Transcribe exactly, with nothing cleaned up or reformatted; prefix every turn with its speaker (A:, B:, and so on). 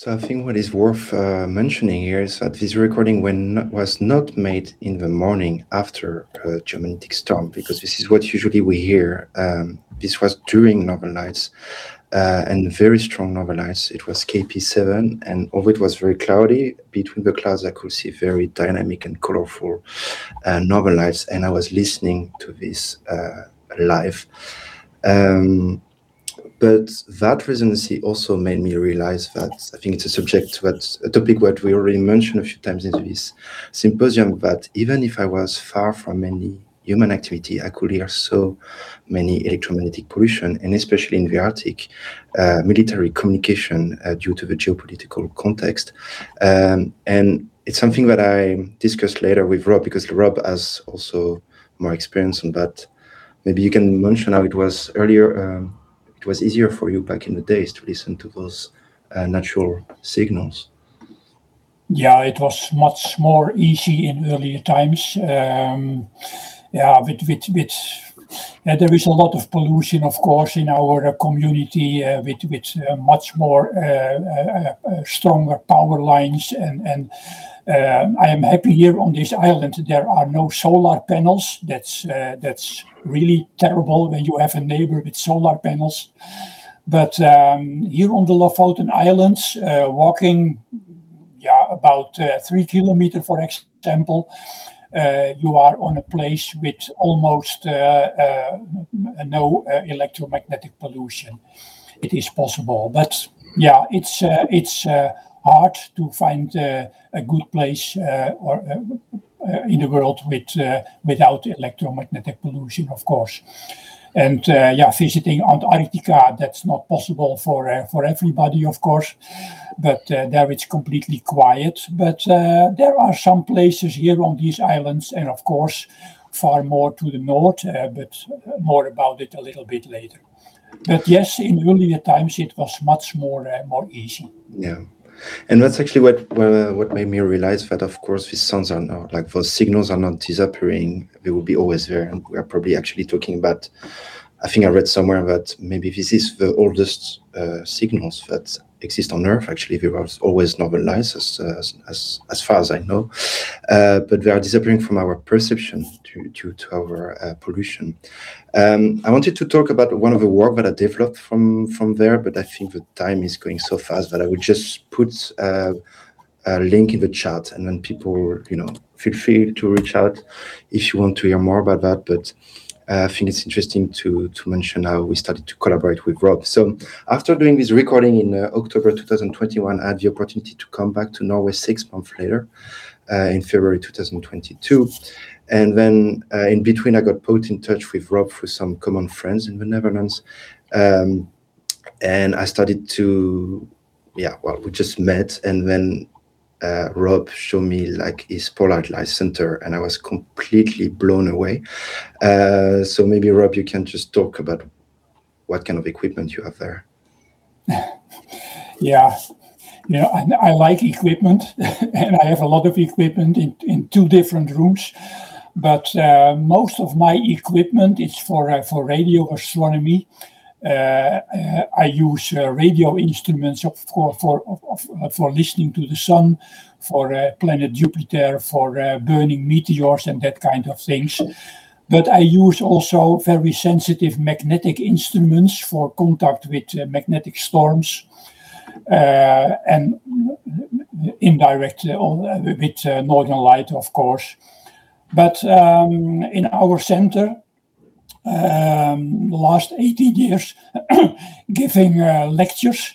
A: So I think what is worth uh, mentioning here is that this recording when not, was not made in the morning after a geomagnetic storm, because this is what usually we hear. Um, this was during Northern Lights, uh, and very strong Northern Lights. It was K P seven, and although it was very cloudy, between the clouds I could see very dynamic and colorful uh, Northern Lights, and I was listening to this uh, live. Um, But that residency also made me realize that I think it's a subject, that a topic that we already mentioned a few times in this symposium, that even if I was far from any human activity, I could hear so many electromagnetic pollution, and especially in the Arctic, uh, military communication uh, due to the geopolitical context. Um, and it's something that I discussed later with Rob, because Rob has also more experience on that. Maybe you can mention how it was earlier. Um, it was easier for you back in the days to listen to those uh, natural signals.
B: Yeah, it was much more easy in earlier times. Um, yeah, with with with uh, there is a lot of pollution, of course, in our uh, community uh, with with uh, much more uh, uh, uh, stronger power lines, and and uh, I am happy here on this island there are no solar panels. That's uh, that's really terrible when you have a neighbor with solar panels. But um, here on the Lofoten Islands, uh, walking. Yeah, about uh, three kilometers, for example, uh, you are on a place with almost uh, uh, no uh, electromagnetic pollution. It is possible, but yeah, it's uh, it's uh, hard to find uh, a good place uh, or uh, uh, in the world with uh, without electromagnetic pollution, of course. And uh, yeah, visiting Antarctica, that's not possible for uh, for everybody, of course. But uh, there it's completely quiet. But uh, there are some places here on these islands, and of course, far more to the north. Uh, but more about it a little bit later. But yes, in earlier times it was much more uh, more easy.
A: Yeah. And that's actually what uh, what made me realize that, of course, these sounds are not, like, those signals are not disappearing. They will be always there. And we are probably actually talking about, I think I read somewhere that maybe this is the oldest uh, signals that exist on Earth. Actually, there was always Northern Lights, as, uh, as, as, as far as I know. Uh, but they are disappearing from our perception due, due to our uh, pollution. Um, I wanted to talk about one of the work that I developed from, from there, but I think the time is going so fast that I would just put uh, a link in the chat, and then people, you know, feel free to reach out if you want to hear more about that. But Uh, I think it's interesting to to mention how we started to collaborate with Rob. So after doing this recording in uh, October twenty twenty-one, I had the opportunity to come back to Norway six months later, uh, in February twenty twenty-two. And then uh, in between, I got put in touch with Rob through some common friends in the Netherlands. Um, and I started to, yeah, well, we just met, and then Uh, Rob showed me like his Polar Light Center, and I was completely blown away. Uh, so maybe, Rob, you can just talk about what kind of equipment you have there.
B: Yeah, you know, I, I like equipment, and I have a lot of equipment in, in two different rooms. But uh, most of my equipment is for uh, for radio astronomy. Uh, uh, I use uh, radio instruments for for for, for listening to the sun, for uh, planet Jupiter, for uh, burning meteors and that kind of things. But I use also very sensitive magnetic instruments for contact with uh, magnetic storms, uh, and indirect uh, with uh, Northern Light, of course. But um, in our center, Um, the last eighteen years, giving uh, lectures